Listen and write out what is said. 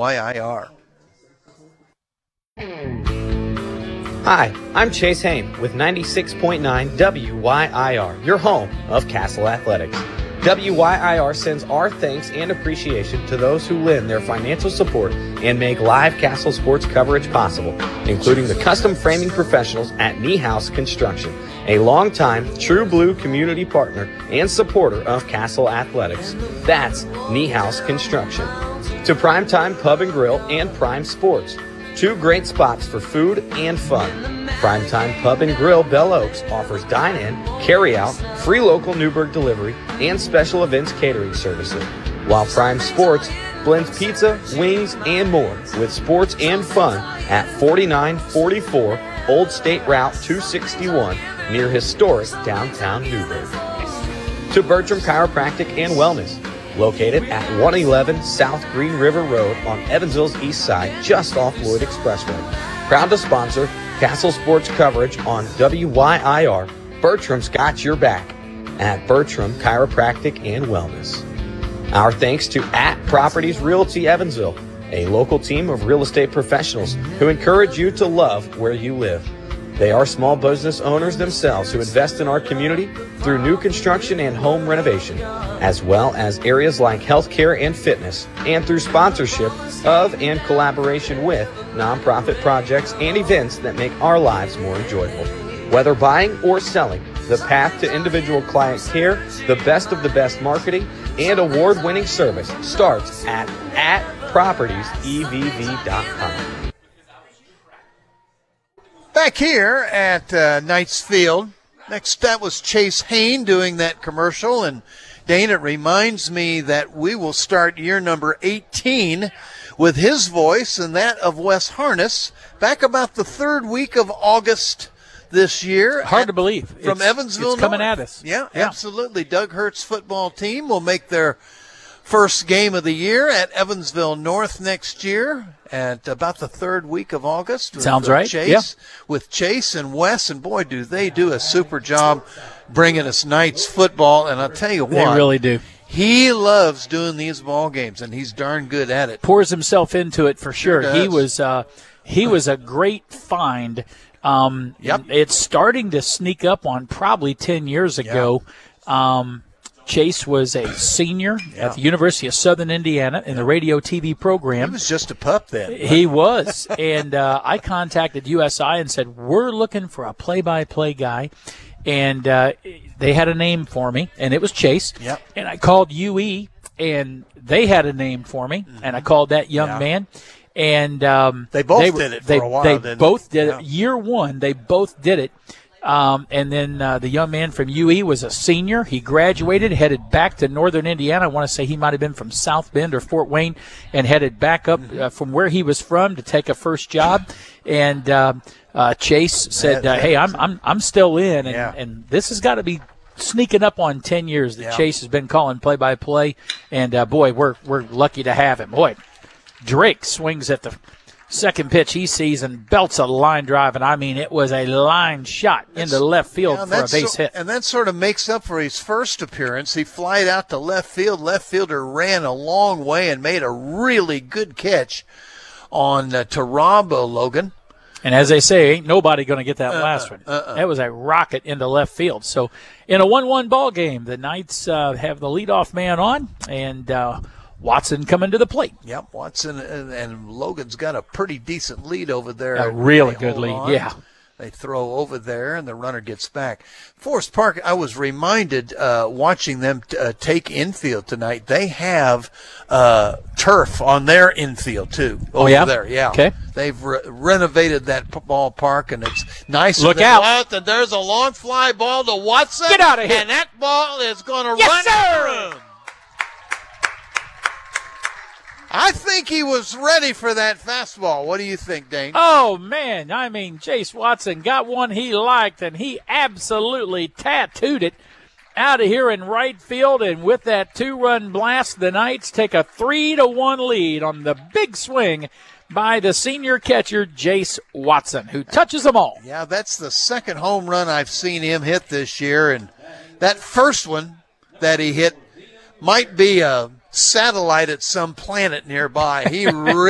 WYIR. Hi, I'm Chase Haim with 96.9 WYIR, your home of Castle Athletics. WYIR sends our thanks and appreciation to those who lend their financial support and make live Castle sports coverage possible, including the custom framing professionals at Niehaus Construction, a longtime True Blue community partner and supporter of Castle Athletics. That's Niehaus Construction. To Primetime Pub and Grill and Prime Sports, two great spots for food and fun. Primetime Pub and Grill Bell Oaks offers dine-in, carry-out, free local Newburgh delivery, and special events catering services, while Prime Sports blends pizza, wings, and more with sports and fun at 4944 Old State Route 261 near historic downtown Newburgh. To Bertram Chiropractic and Wellness, located at 111 South Green River Road on Evansville's east side, just off Lloyd Expressway. Proud to sponsor Castle Sports coverage on WYIR. Bertram's got your back at Bertram Chiropractic and Wellness. Our thanks to @Properties Realty Evansville, a local team of real estate professionals who encourage you to love where you live. They are small business owners themselves who invest in our community through new construction and home renovation, as well as areas like healthcare and fitness, and through sponsorship of and collaboration with nonprofit projects and events that make our lives more enjoyable. Whether buying or selling, the path to individual client care, the best of the best marketing, and award-winning service starts at propertiesevv.com. Back here at Knights Field. Next, that was Chase Hain doing that commercial. And, Dane, it reminds me that we will start year number 18 with his voice and that of Wes Harness back about the third week of August this year. Hard to believe. From Evansville it's coming North. at us. Yeah, absolutely. Doug Hurt's football team will make their first game of the year at Evansville North next year at about the third week of August. Sounds right. Chase, with Chase and Wes, and boy, do they do a super job bringing us Knights football. And I'll tell you what, They really do. He loves doing these ball games, and he's darn good at it. Pours himself into it for sure. Sure He was a great find. It's starting to sneak up on probably 10 years ago. Chase was a senior at the University of Southern Indiana in the radio TV program. He was just a pup then. He was. And I contacted USI and said, we're looking for a play-by-play guy. And they had a name for me, and it was Chase. Yep. And I called UE, and they had a name for me, and I called that young man. And they both did it for a while. They both did it. Year one, they both did it. And then the young man from UE was a senior. He graduated, headed back to Northern Indiana. I want to say he might have been from South Bend or Fort Wayne, and headed back up from where he was from to take a first job. And Chase said, "Hey, I'm still in, and this has got to be sneaking up on 10 years that Chase has been calling play-by-play. And boy, we're lucky to have him. Boy, Drake swings at the second pitch he sees and belts a line drive, and I mean it was a line shot into left field for a base hit. And that sort of makes up for his first appearance. He flied out to left field. Left fielder ran a long way and made a really good catch on to Rob Logan. And as they say, ain't nobody going to get that last one. That was a rocket into left field. So in a 1-1 ball game, the Knights have the leadoff man on, and Watson coming to the plate. Yep, Watson and Logan's got a pretty decent lead over there. A really good lead, yeah. They throw over there, and the runner gets back. Forest Park, I was reminded watching them take infield tonight. They have turf on their infield, too, over there. Yeah. Okay. They've renovated that ballpark, and it's nice. Look out. And there's a long fly ball to Watson. Get out of here. And that ball is going to run Yes, sir. out of room. I think he was ready for that fastball. What do you think, Dane? Oh, man. I mean, Chase Watson got one he liked, and he absolutely tattooed it out of here in right field. And with that 2-run blast, the Knights take a 3-1 lead on the big swing by the senior catcher, Jace Watson, who touches them all. Yeah, that's the second home run I've seen him hit this year. And that first one that he hit might be a satellite at some planet nearby. He really